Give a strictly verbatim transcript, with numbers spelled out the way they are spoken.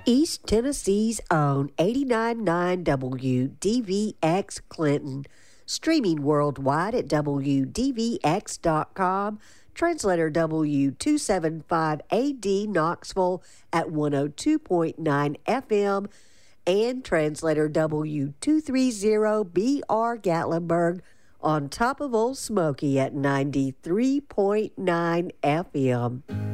East Tennessee's own eighty-nine point nine W D V X Clinton, streaming worldwide at W D V X dot com, translator W two seventy-five A D Knoxville at one oh two point nine F M, and translator W two thirty B R Gatlinburg on top of Old Smoky at ninety-three point nine F M.